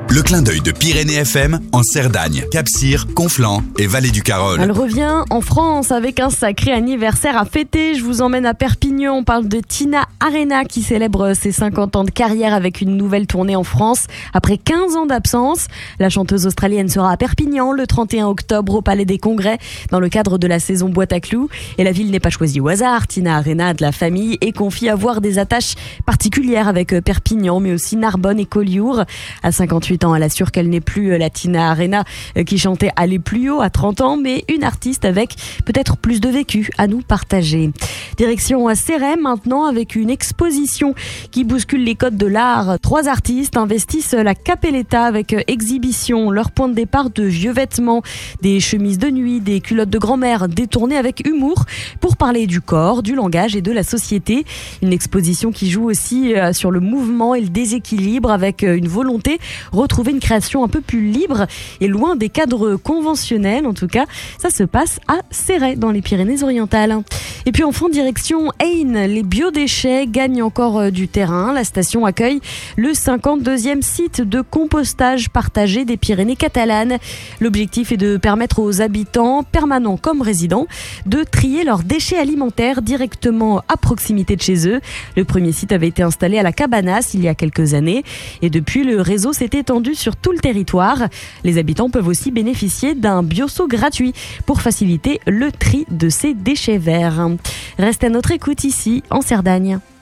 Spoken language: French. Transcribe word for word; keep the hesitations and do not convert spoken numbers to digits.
Le clin d'œil de Pyrénées F M en Cerdagne, Cap-Cyr, Conflans et Vallée du Carol. Elle revient en France avec un sacré anniversaire à fêter. Je vous emmène à Perpignan. On parle de Tina Arena qui célèbre ses cinquante ans de carrière avec une nouvelle tournée en France. Après quinze ans d'absence, la chanteuse australienne sera à Perpignan le trente et un octobre au Palais des Congrès dans le cadre de la saison Boîte à clous. Et la ville n'est pas choisie au hasard. Tina Arena a de la famille et confie avoir des attaches particulières avec Perpignan, mais aussi Narbonne et Collioure. À cinquante-huit ans, elle assure qu'elle n'est plus la Tina Arena qui chantait Aller plus haut à trente ans, mais une artiste avec peut-être plus de vécu à nous partager. Direction Céret maintenant avec une exposition qui bouscule les codes de l'art. Trois artistes investissent la Capelletta avec exhibition. Leur point de départ de vieux vêtements, des chemises de nuit, des culottes de grand-mère détournées avec humour pour parler du corps, du langage et de la société. Une exposition qui joue aussi sur le mouvement et le déséquilibre avec une volonté retrouver une création un peu plus libre et loin des cadres conventionnels. En tout cas, ça se passe à Céret dans les Pyrénées-Orientales. Et puis enfin, direction Ain, les biodéchets gagnent encore du terrain. La station accueille le cinquante-deuxième site de compostage partagé des Pyrénées catalanes. L'objectif est de permettre aux habitants, permanents comme résidents, de trier leurs déchets alimentaires directement à proximité de chez eux. Le premier site avait été installé à la Cabanas il y a quelques années et depuis, le réseau s'est étendu sur tout le territoire. Les habitants peuvent aussi bénéficier d'un bioseau gratuit pour faciliter le tri de ces déchets verts. Reste à notre écoute ici en Cerdagne.